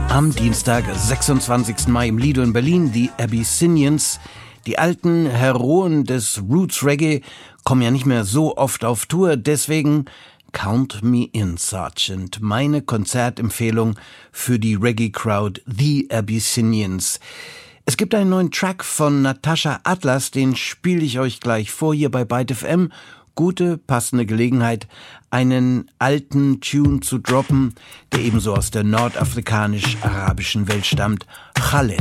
Am Dienstag, 26. Mai im Lido in Berlin, die Abyssinians. Die alten Heroen des Roots Reggae kommen ja nicht mehr so oft auf Tour, deswegen Count Me In, Sergeant. Meine Konzertempfehlung für die Reggae-Crowd The Abyssinians. Es gibt einen neuen Track von Natascha Atlas, den spiele ich euch gleich vor hier bei Byte FM. Gute, passende Gelegenheit, einen alten Tune zu droppen, der ebenso aus der nordafrikanisch-arabischen Welt stammt. Khaled.